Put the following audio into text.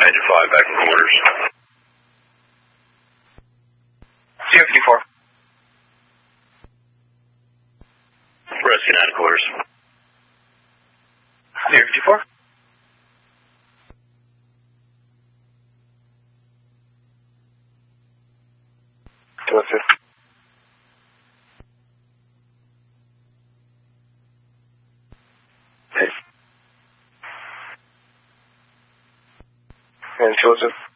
Major 5 back in quarters. 054. Rescue 9 quarters. 054. And Joseph.